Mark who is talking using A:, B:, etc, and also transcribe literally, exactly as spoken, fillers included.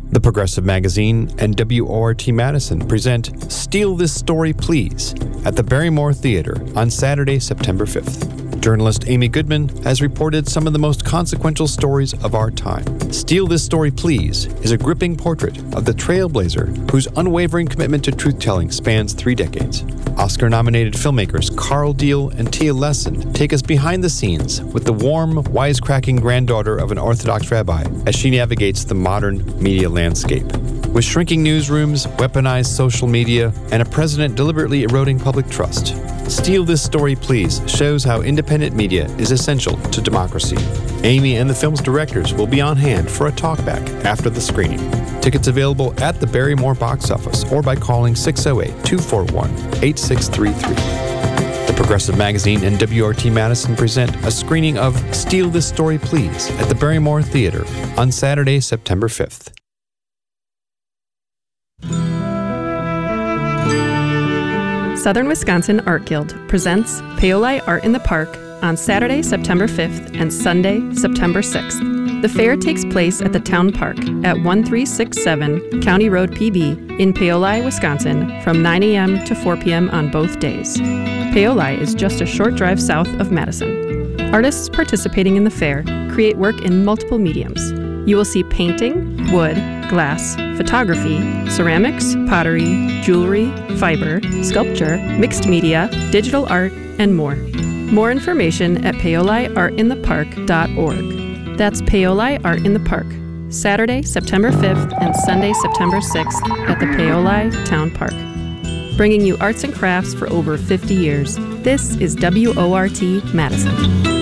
A: The Progressive Magazine and W O R T Madison present Steal This Story Please at the Barrymore Theater on Saturday, September fifth. Journalist Amy Goodman has reported some of the most consequential stories of our time. Steal This Story Please is a gripping portrait of the trailblazer whose unwavering commitment to truth-telling spans three decades. Oscar-nominated filmmakers Carl Deal and Tia Lesson take us behind the scenes with the warm, wisecracking granddaughter of an Orthodox rabbi as she navigates the modern media landscape. With shrinking newsrooms, weaponized social media, and a president deliberately eroding public trust, Steal This Story Please shows how independent media is essential to democracy. Amy and the film's directors will be on hand for a talkback after the screening. Tickets available at the Barrymore box office or by calling six oh eight, two four one, eight six three three. The Progressive Magazine and W O R T Madison present a screening of Steal This Story Please at the Barrymore Theater on Saturday, September fifth.
B: Southern Wisconsin Art Guild presents Paoli Art in the Park on Saturday, September fifth and Sunday, September sixth. The fair takes place at the Town Park at one three six seven County Road P B in Paoli, Wisconsin from nine a.m. to four p.m. on both days. Paoli is just a short drive south of Madison. Artists participating in the fair create work in multiple mediums. You will see painting, wood, glass, photography, ceramics, pottery, jewelry, fiber, sculpture, mixed media, digital art, and more. More information at paoli art in the park dot org. That's Paoli Art in the Park, Saturday, September fifth and Sunday, September sixth at the Paoli Town Park. Bringing you arts and crafts for over fifty years, this is W O R T Madison.